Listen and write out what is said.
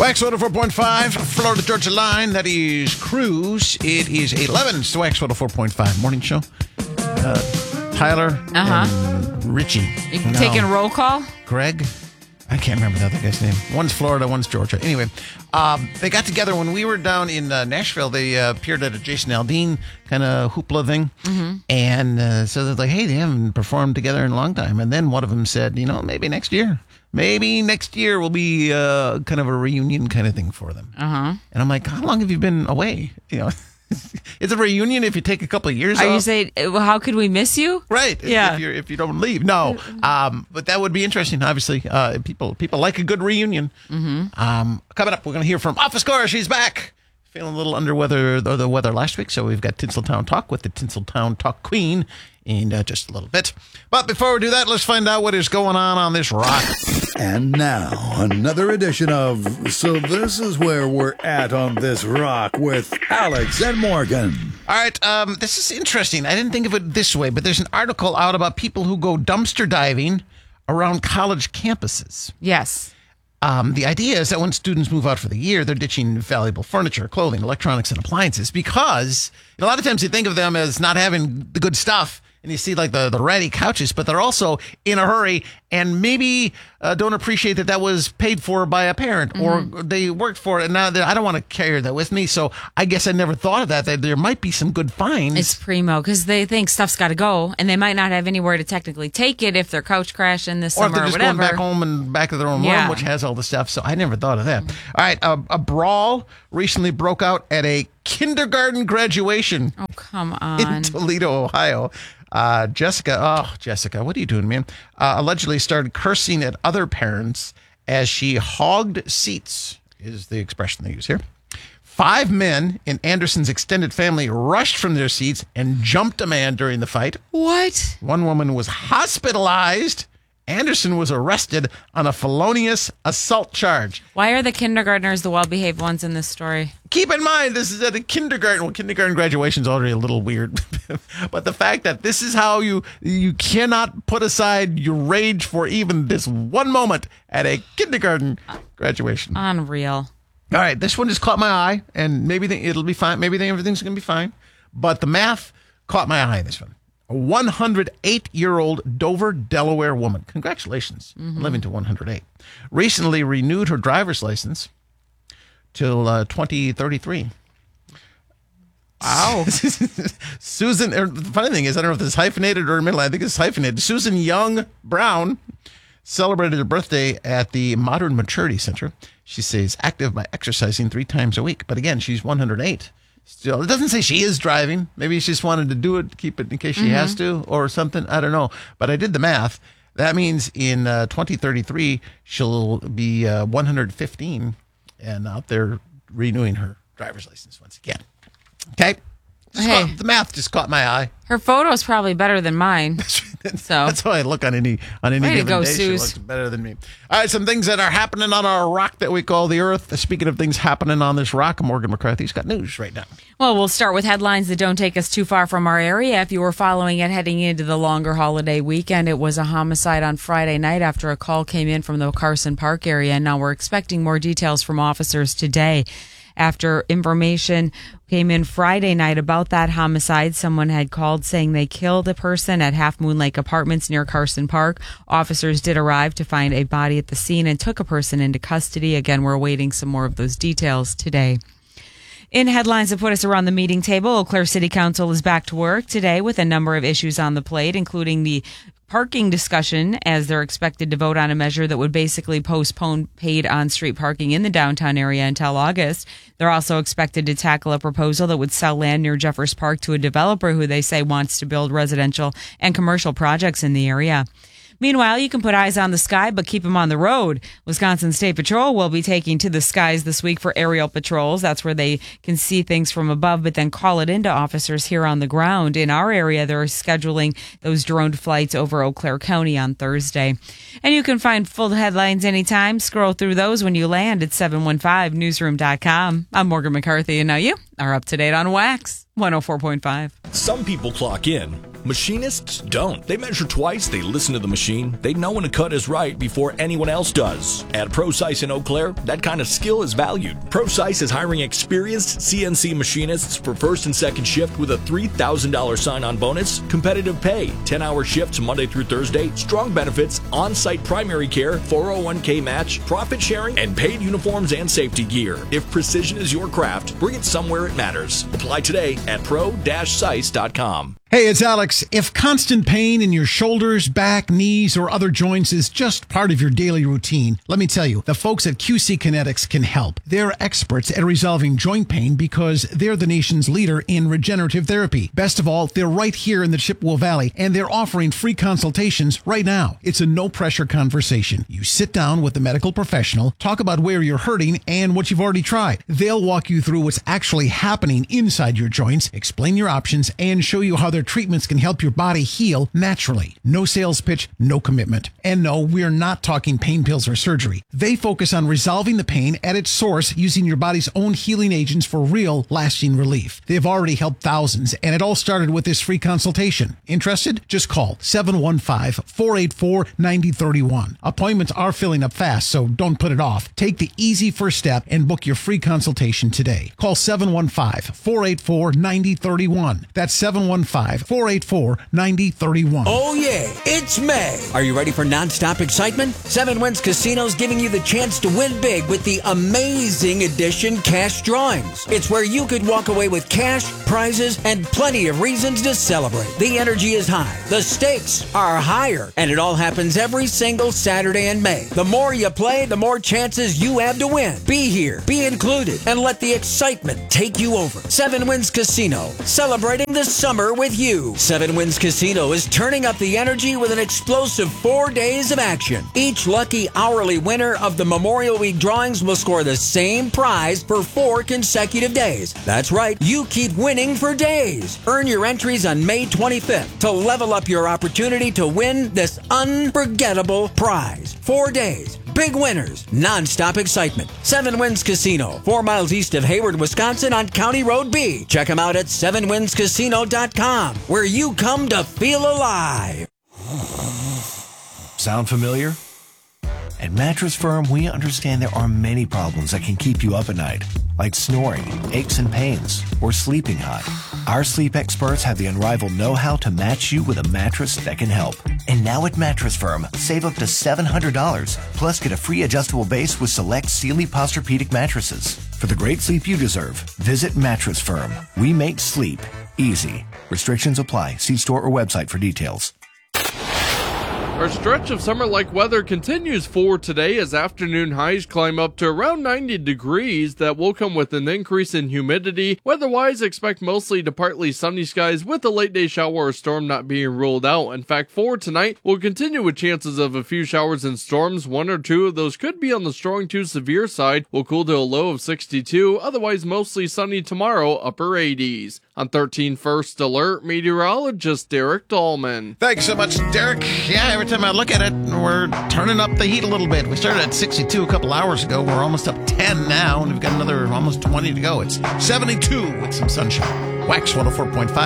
Wax 104.5, Florida Georgia line. That is Cruise. It is 11. It's the Wax 104.5 morning show. Tyler and Richie. You taking roll call? Greg. I can't remember the other guy's name. One's Florida, one's Georgia. Anyway, they got together when we were down in Nashville. They appeared at a Jason Aldean kind of hoopla thing. Mm-hmm. And so they're like, hey, they haven't performed together in a long time. And then one of them said, maybe next year. Maybe next year will be kind of a reunion kind of thing for them. Uh-huh. And I'm like, how long have you been away? It's a reunion if you take a couple of years off. Are you saying, how could we miss you? Right. Yeah. If you don't leave. No. But that would be interesting, obviously. People like a good reunion. Mm-hmm. Coming up, we're going to hear from Office Cora. She's back. Feeling a little under the weather last week, so we've got Tinseltown Talk with the Tinseltown Talk Queen in just a little bit. But before we do that, let's find out what is going on this rock. And now, another edition of So This Is Where We're At on This Rock with Alex and Morgan. All right, this is interesting. I didn't think of it this way, but there's an article out about people who go dumpster diving around college campuses. Yes. The idea is that when students move out for the year, they're ditching valuable furniture, clothing, electronics, and appliances because a lot of times you think of them as not having the good stuff. And you see like the ratty couches, but they're also in a hurry and maybe don't appreciate that was paid for by a parent or they worked for it. And now I don't want to carry that with me. So I guess I never thought of that there might be some good finds. It's primo because they think stuff's got to go and they might not have anywhere to technically take it if their couch crashed in this summer or if they're just whatever. going back home and back to their own room, which has all the stuff. So I never thought of that. All right. A brawl recently broke out at a kindergarten graduation. Oh, come on. In Toledo, Ohio. Jessica, what are you doing, man? Allegedly started cursing at other parents as she hogged seats, is the expression they use here. 5 men in Anderson's extended family rushed from their seats and jumped a man during the fight. What? One woman was hospitalized. Anderson was arrested on a felonious assault charge. Why are the kindergartners the well-behaved ones in this story? Keep in mind, this is at a kindergarten. Well, kindergarten graduation is already a little weird. But the fact that this is how you cannot put aside your rage for even this one moment at a kindergarten graduation. Unreal. All right, this one just caught my eye, and maybe it'll be fine. Maybe everything's going to be fine. But the math caught my eye in this one. A 108-year-old Dover, Delaware woman. Congratulations on living to 108. Recently renewed her driver's license till 2033. Wow. Susan, the funny thing is, I don't know if this is hyphenated or middle. I think it's hyphenated. Susan Young Brown celebrated her birthday at the Modern Maturity Center. She stays active by exercising 3 times a week. But again, she's 108. Still, it doesn't say she is driving. Maybe she just wanted to do it, keep it in case she has to or something. I don't know. But I did the math. That means in 2033, she'll be 115 and out there renewing her driver's license once again. Okay? The math just caught my eye. Her photo's probably better than mine. So that's how I look on any given day. Suze. She looks better than me. All right, some things that are happening on our rock that we call the Earth. Speaking of things happening on this rock, Morgan McCarthy's got news right now. Well, we'll start with headlines that don't take us too far from our area. If you were following it heading into the longer holiday weekend, it was a homicide on Friday night after a call came in from the Carson Park area. And now we're expecting more details from officers today. After information came in Friday night about that homicide, someone had called saying they killed a person at Half Moon Lake Apartments near Carson Park. Officers did arrive to find a body at the scene and took a person into custody. Again, we're awaiting some more of those details today. In headlines that put us around the meeting table, Eau Claire City Council is back to work today with a number of issues on the plate, including the parking discussion, as they're expected to vote on a measure that would basically postpone paid on-street parking in the downtown area until August. They're also expected to tackle a proposal that would sell land near Jeffers Park to a developer who they say wants to build residential and commercial projects in the area. Meanwhile, you can put eyes on the sky, but keep them on the road. Wisconsin State Patrol will be taking to the skies this week for aerial patrols. That's where they can see things from above, but then call it into officers here on the ground. In our area, they're scheduling those droned flights over Eau Claire County on Thursday. And you can find full headlines anytime. Scroll through those when you land at 715newsroom.com. I'm Morgan McCarthy, and now you are up to date on Wax 104.5. Some people clock in, Machinists don't. They measure twice, they listen to the machine, they know when a cut is right before anyone else does. At ProSice in Eau Claire, that kind of skill is valued. ProSice is hiring experienced CNC machinists for first and second shift with a $3,000 sign-on bonus, competitive pay, 10-hour shifts Monday through Thursday, strong benefits, on-site primary care, 401k match, profit sharing, and paid uniforms and safety gear. If precision is your craft, bring it somewhere it matters. Apply today at pro-sice.com. Hey, it's Alex. If constant pain in your shoulders, back, knees, or other joints is just part of your daily routine, let me tell you, the folks at QC Kinetics can help. They're experts at resolving joint pain because they're the nation's leader in regenerative therapy. Best of all, they're right here in the Chippewa Valley, and they're offering free consultations right now. It's a no-pressure conversation. You sit down with the medical professional, talk about where you're hurting and what you've already tried. They'll walk you through what's actually happening inside your joints, explain your options, and show you how their treatments can help your body heal naturally. No sales pitch, no commitment. And no, we're not talking pain pills or surgery. They focus on resolving the pain at its source using your body's own healing agents for real, lasting relief. They've already helped thousands, and it all started with this free consultation. Interested? Just call 715-484-9031. Appointments are filling up fast, so don't put it off. Take the easy first step and book your free consultation today. Call 715-484-9031. That's 715-484-9031. Oh yeah, it's May. Are you ready for non-stop excitement? Seven Winds Casino's giving you the chance to win big with the amazing edition cash drawings. It's where you could walk away with cash, prizes, and plenty of reasons to celebrate. The energy is high, the stakes are higher, and it all happens every single Saturday in May. The more you play, the more chances you have to win. Be here, be included, and let the excitement take you over. Seven Winds Casino, celebrating the summer with you. Seven Winds Casino is turning up the energy with an explosive 4 days of action. Each lucky hourly winner of the Memorial Week drawings will score the same prize for 4 consecutive days. That's right, you keep winning for days. Earn your entries on May 25th to level up your opportunity to win this unforgettable prize. 4 days. Big winners, non-stop excitement. Seven Winds Casino, 4 miles east of Hayward, Wisconsin on County Road B. Check them out at sevenwindscasino.com, where you come to feel alive. Sound familiar? At Mattress Firm, we understand there are many problems that can keep you up at night, like snoring, aches and pains, or sleeping hot. Our sleep experts have the unrivaled know-how to match you with a mattress that can help. And now at Mattress Firm, save up to $700, plus get a free adjustable base with select Sealy Posturepedic mattresses. For the great sleep you deserve, visit Mattress Firm. We make sleep easy. Restrictions apply. See store or website for details. Our stretch of summer-like weather continues for today as afternoon highs climb up to around 90 degrees. That will come with an increase in humidity. Weather-wise, expect mostly to partly sunny skies with a late-day shower or storm not being ruled out. In fact, for tonight, we'll continue with chances of a few showers and storms. 1 or 2 of those could be on the strong to severe side. We'll cool to a low of 62. Otherwise, mostly sunny tomorrow, upper 80s. On 13 First Alert, meteorologist Derek Dahlman. Thanks so much, Derek. Yeah, every time I look at it, we're turning up the heat a little bit. We started at 62 a couple hours ago. We're almost up 10 now, and we've got another almost 20 to go. It's 72 with some sunshine. Wax 104.5.